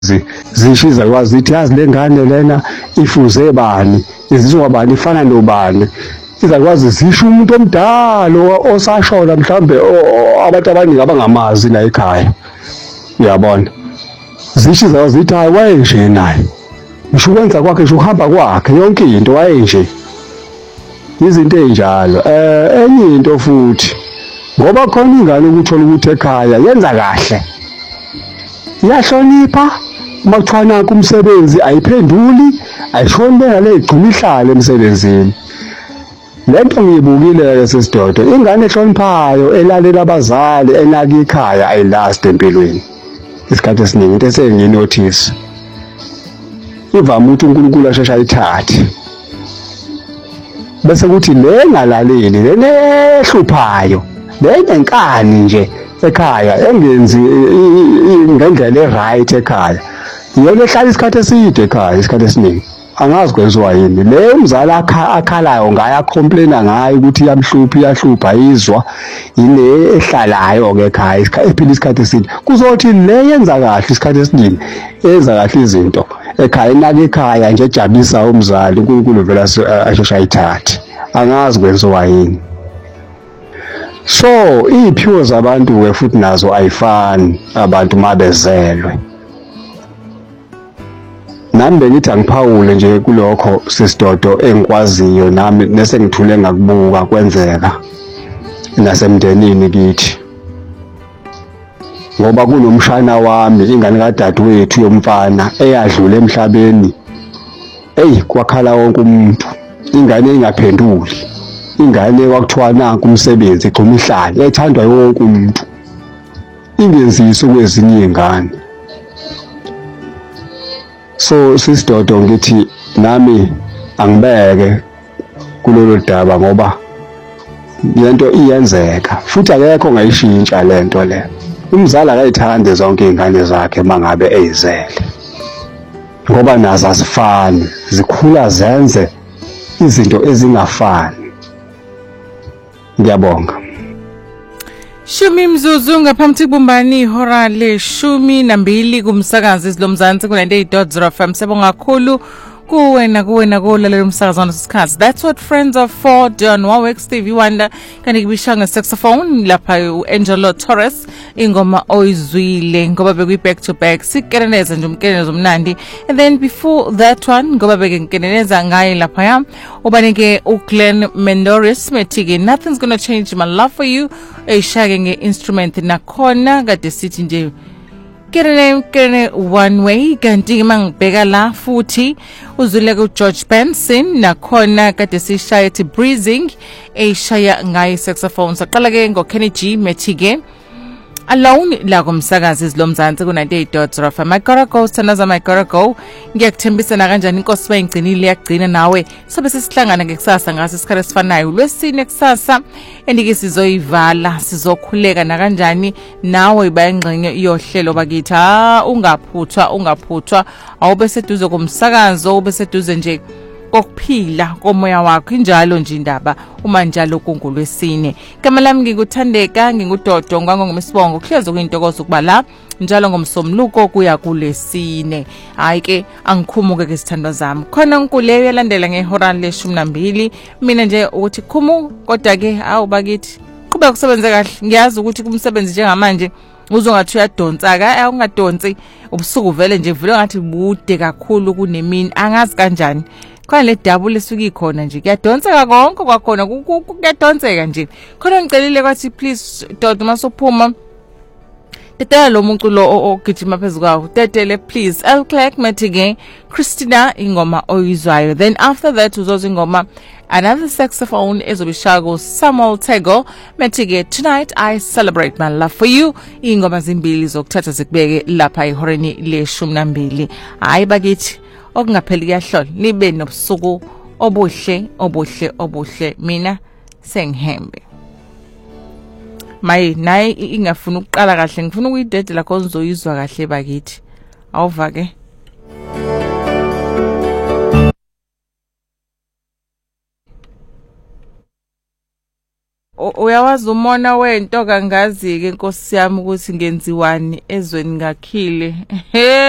zishiza kwazi zithi yazi lengane lena ifuze bani izizwa bani ifana nobani izakwazi zisho umuntu omdala osashona mhlambe abantu abaningi abangamazi la ekhaya uyabona zishiza zithi hayi wayenje naye ngisho ukwenza kwakhe nje uhamba kwakhe yonke into wayenje izinto ezinjalo enye into futhi ngoba khona ingane ukuthola ukuthi ekhaya yenza kahle iyahlonipha uma kuthiwa nanku umsebenzi ayiphenduli ayishoni bengale igcuma ihlale emsebenzini lento ngiyibukile sesidodo ingane ehloniphayo elalela abazali enaka ikhaya ayilast empilweni isikhathi esiningi into esengiyinotice ivama ukuthi uNkulunkulu ashesha ayithathe bese kuthi le ngalaleli lehluphayo lenenkani nje ekhaya engenzi ngendlela eright ekhaya yona ehlala isikhathi eside ekhaya isikhathi esiningi angazi kwenziwa yini le umzali akhalayo ngaye acomplaina ngayo ukuthi iyahlupha izwa ile ehlalayo ke ekhaya ephila isikhathi eside kuzothi le yenza kahle isikhathi esiningi yenza kahle izinto ekhaya inaka ekhaya nje ejabulisa umzali uNkulunkulu vela ashesha ayithathe angazi kwenziwa yini so iphiwo zabantu ke futhi nazo ayifani abantu mabezelwe nami bengithi angiphawule nje kulokho sisidodo engikwaziyo nami nesengithule ngakubuka kwenzeka nasemndenini kithi ngoba kunomshana wami ingane kadadewethu yomfana eyadlula emhlabeni kwakhala wonke umuntu ingane ingaphenduli ingane kwakuthiwa nanku umsebenzi igcuma ihlale ethandwa wonke umuntu ingenzisi kwezinye izingane so sisidodo ngithi nami angibeke kulolu daba ngoba lento iyenzeka futhi akekho ongayishintsha lento le umzali akayithande zonke izingane zakhe mangabe eyizele ngoba nazo azifani zikhula zenze izinto ezingafani ngiyabonga Shumi mzuzu ngaphambi kubumbani ihora le-12 kumsakazi izilomzansi ku-98.0 FM. Sebonga kakhulu kuwena kulalela umsakazwana sesikhathi. That's what friends are for. Don Warwick, Stevie Wonder kanti kubishanga saxophone lapha uAngelo Torres ingoma oyizwile ngoba bekwi back to back sikeneneza nje umkenezo omnandi and then before that one ngoba bekeneneza ngaye lapha ya ubanike uGlenn Mendoris methike nothing's gonna change my love for you eshake ngeinstrument nakhona kade sithi nje Kerene one way kanti mangibheka la futhi uzwile ku George Benson nakhona kade sishaya ethi breathing eshaya ngayi saxophone saqala ke ngo Kenny G Methike alone la kumsakazi izilomzansi ku-98.0 FM. My gotta go sithandaza my gotta go ngiyakuthembisana kanjani inkosi bayingcinile yagcina nawe sobe sesihlangana ngekusasa ngaso isikhathi esifanayo lwesine kusasa endike sizoyivala sizokhuleka na kanjani nawe bayingxenye iyohlelo bakithi ungaphuthwa awube seduze komsakazo ube seduze nje kokuphila komoya wakho injalo nje indaba uma njalo kungolwesine igama lami ngikuthandeka ngingudodo ngangomsibongo kuhleze kuyintokozo kuba la njalo ngomsomluko kuya kulesine hayi ke angikhumuke ke sithandwa zami khona unkuleyo yalandela ngehora le-12 mina nje ukuthi khumu kodwa ke bakithi qhubeka kusebenza kahle ngiyazi ukuthi kumsebenzi njengamanje uzongathi uyadonsa ka ungadonsi ubusuku vele nje vele ngathi bude kakhulu kunemini angazi kanjani khona le double esuka ikhona nje kuyadonseka konke kwakhona kuyadonseka nje khona ngicelile kwathi please dodo masophuma tetela lo muculo ogijima phezukwawo tetele please El Clark Methige Christina ingoma oyizwayo then after that uzoza ingoma another saxophone ezobishago Samuel Tego Methige tonight I celebrate my love for you ingoma zimbili zokuthatha zikubeke lapha ihoreni le-12 hayi bakithi okungapheli kuyahlola nibe nobusuku obuhle mina sengihembe maye naye ingafuna ukuqala kahle ngifuna ukuyidedela khona uzoyizwa kahle bakithi awuva ke uyawazi umona wento kangazi ke Nkosi yami ukuthi ngenziwani ezweni ngakhile